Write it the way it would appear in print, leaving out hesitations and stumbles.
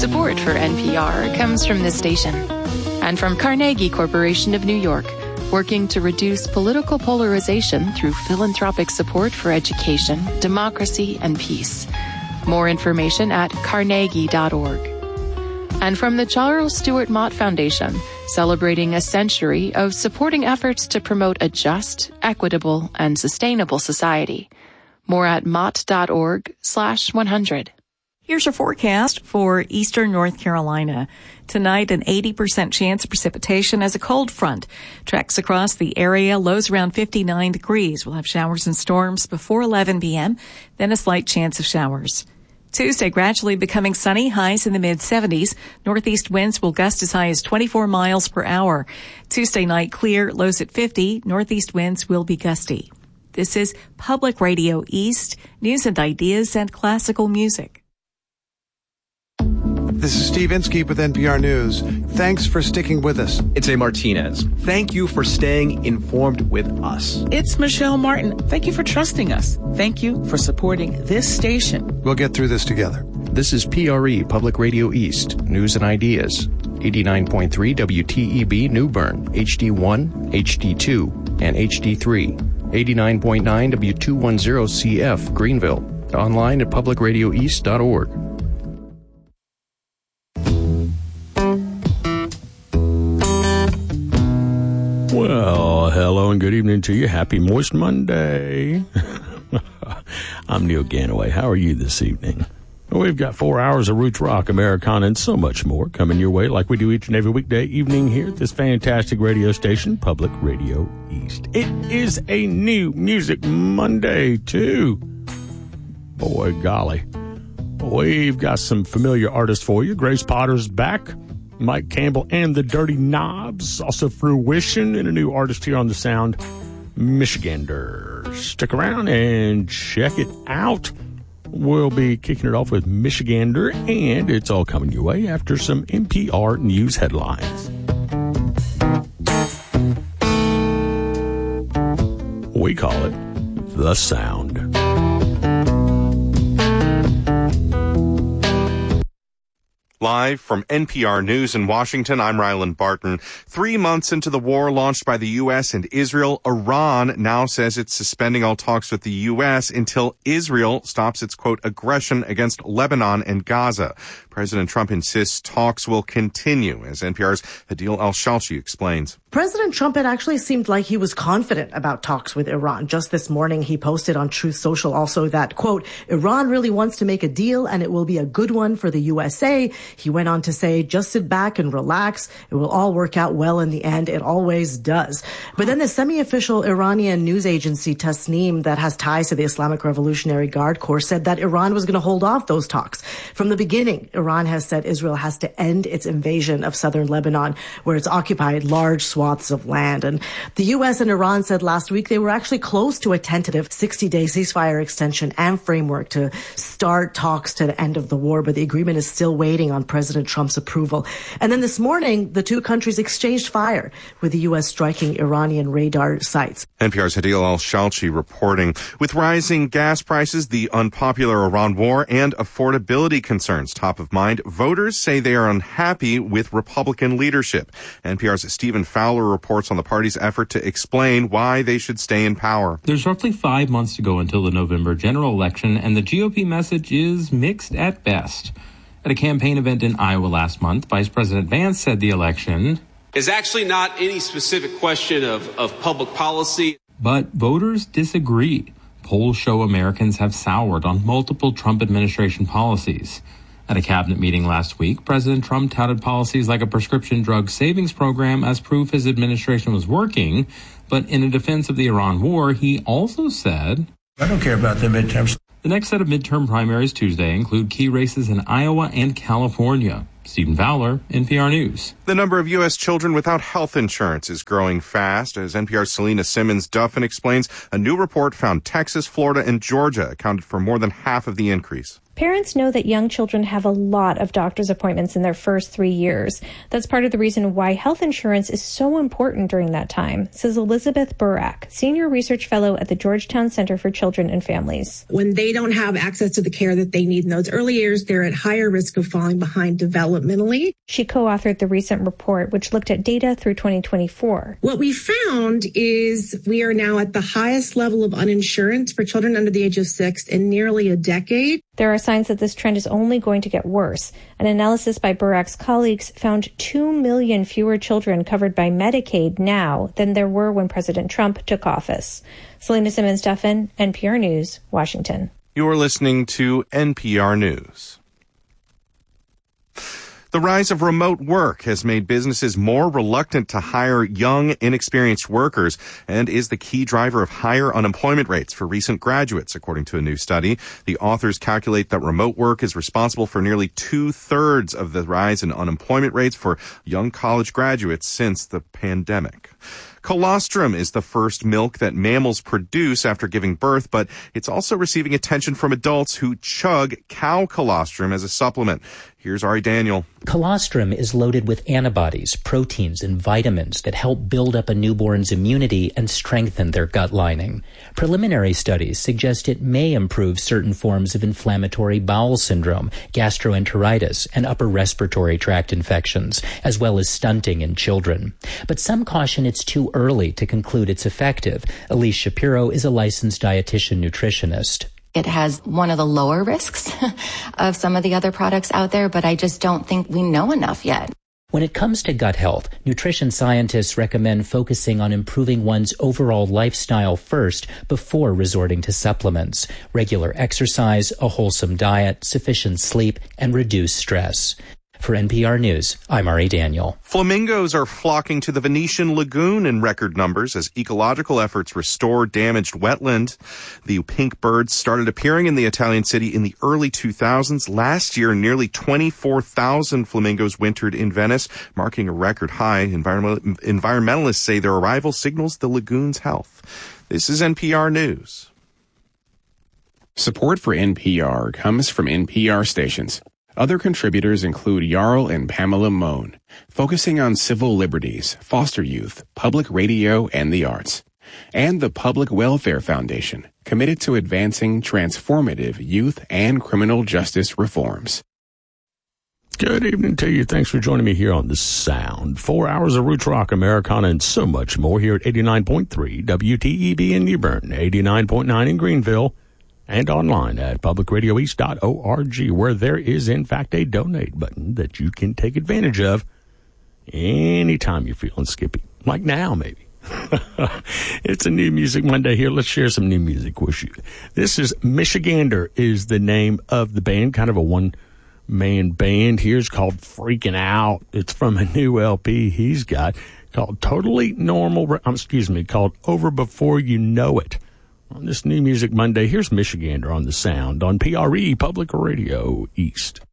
Support for NPR comes from this station and from Carnegie Corporation of New York, working to reduce political polarization through philanthropic support for education, democracy, and peace. More information at carnegie.org. And from the Charles Stewart Mott Foundation, celebrating a century of supporting efforts to promote a just, equitable, and sustainable society. More at mott.org/100. Here's your forecast for eastern North Carolina. Tonight, an 80% chance of precipitation as a cold front tracks across the area. Lows around 59 degrees. We'll have showers and storms before 11 p.m., then a slight chance of showers. Tuesday, gradually becoming sunny, highs in the mid-70s. Northeast winds will gust as high as 24 miles per hour. Tuesday night, clear, lows at 50. Northeast winds will be gusty. This is Public Radio East, news and ideas and classical music. This is Steve Inskeep with NPR News. Thanks for sticking with us. It's A. Martinez. Thank you for staying informed with us. It's Michelle Martin. Thank you for trusting us. Thank you for supporting this station. We'll get through this together. This is PRE, Public Radio East, news and ideas. 89.3 WTEB New Bern, HD1, HD2, and HD3. 89.9 W210CF Greenville. Online at publicradioeast.org. Well, hello and good evening to you. Happy Moist Monday. I'm Neil Ganaway. How are you this evening? We've got 4 hours of roots rock, Americana, and so much more coming your way like we do each and every weekday evening here at this fantastic radio station, Public Radio East. It is a new Music Monday, too. Boy, golly. We've got some familiar artists for you. Grace Potter's back. Mike Campbell and the Dirty Knobs. Also Fruition and a new artist here on the Sound, Michigander. Stick around and check it out. We'll be kicking it off with Michigander, and it's all coming your way after some NPR news headlines. We call it The Sound. Live from NPR News in Washington, I'm Rylan Barton. 3 months into the war launched by the U.S. and Israel, Iran now says it's suspending all talks with the U.S. until Israel stops its, quote, aggression against Lebanon and Gaza. President Trump insists talks will continue, as NPR's Hadil Al-Shalchi explains. President Trump had actually seemed like he was confident about talks with Iran. Just this morning, he posted on Truth Social also that, quote, Iran really wants to make a deal and it will be a good one for the USA. He went on to say, just sit back and relax. It will all work out well in the end. It always does. But then the semi-official Iranian news agency Tasnim that has ties to the Islamic Revolutionary Guard Corps said that Iran was going to hold off those talks. From the beginning, Iran has said Israel has to end its invasion of southern Lebanon, where it's occupied large swaths of land. And the U.S. and Iran said last week they were actually close to a tentative 60-day ceasefire extension and framework to start talks to the end of the war, but the agreement is still waiting on President Trump's approval. And then this morning, the two countries exchanged fire, with the U.S. striking Iranian radar sites. NPR's Hadil Al-Shalchi reporting. With rising gas prices, the unpopular Iran war, and affordability concerns top of mind, voters say they are unhappy with Republican leadership. NPR's Stephen Fowler reports on the party's effort to explain why they should stay in power. There's roughly 5 months to go until the November general election, and the GOP message is mixed at best. At a campaign event in Iowa last month, Vice President Vance said the election is actually not any specific question of public policy. But voters disagree. Polls show Americans have soured on multiple Trump administration policies. At a cabinet meeting last week, President Trump touted policies like a prescription drug savings program as proof his administration was working. But in a defense of the Iran war, he also said, I don't care about the midterms. The next set of midterm primaries Tuesday include key races in Iowa and California. Stephen Fowler, NPR News. The number of U.S. children without health insurance is growing fast. As NPR's Selena Simmons-Duffin explains, a new report found Texas, Florida, and Georgia accounted for more than half of the increase. Parents know that young children have a lot of doctor's appointments in their first 3 years. That's part of the reason why health insurance is so important during that time, says Elizabeth Burak, Senior Research Fellow at the Georgetown Center for Children and Families. When they don't have access to the care that they need in those early years, they're at higher risk of falling behind developmentally. She co-authored the recent report, which looked at data through 2024. What we found is we are now at the highest level of uninsurance for children under the age of 6 in nearly a decade. There are signs that this trend is only going to get worse. An analysis by Burak's colleagues found 2 million fewer children covered by Medicaid now than there were when President Trump took office. Selena Simmons-Duffin, NPR News, Washington. You're listening to NPR News. The rise of remote work has made businesses more reluctant to hire young, inexperienced workers and is the key driver of higher unemployment rates for recent graduates, according to a new study. The authors calculate that remote work is responsible for nearly 2/3 of the rise in unemployment rates for young college graduates since the pandemic. Colostrum is the first milk that mammals produce after giving birth, but it's also receiving attention from adults who chug cow colostrum as a supplement. Here's Ari Daniel. Colostrum is loaded with antibodies, proteins, and vitamins that help build up a newborn's immunity and strengthen their gut lining. Preliminary studies suggest it may improve certain forms of inflammatory bowel syndrome, gastroenteritis, and upper respiratory tract infections, as well as stunting in children. But some caution it's too early to conclude it's effective. Elise Shapiro is a licensed dietitian nutritionist. It has one of the lower risks of some of the other products out there, but I just don't think we know enough yet. When it comes to gut health, nutrition scientists recommend focusing on improving one's overall lifestyle first before resorting to supplements. Regular exercise, a wholesome diet, sufficient sleep, and reduced stress. For NPR News, I'm Ari Daniel. Flamingos are flocking to the Venetian Lagoon in record numbers as ecological efforts restore damaged wetland. The pink birds started appearing in the Italian city in the early 2000s. Last year, nearly 24,000 flamingos wintered in Venice, marking a record high. Environmentalists say their arrival signals the lagoon's health. This is NPR News. Support for NPR comes from NPR stations. Other contributors include Jarl and Pamela Mohn, focusing on civil liberties, foster youth, public radio, and the arts. And the Public Welfare Foundation, committed to advancing transformative youth and criminal justice reforms. Good evening to you. Thanks for joining me here on The Sound. 4 hours of roots rock, Americana, and so much more here at 89.3 WTEB in New Bern, 89.9 in Greenville, and online at publicradioeast.org, where there is, in fact, a donate button that you can take advantage of anytime you're feeling skippy. Like now, maybe. It's a New Music Monday here. Let's share some new music with you. This is Michigander is the name of the band, kind of a one-man band. Here's called Freaking Out. It's from a new LP he's got called called Over Before You Know It. On this New Music Monday, here's Michigander on The Sound on PRE Public Radio East.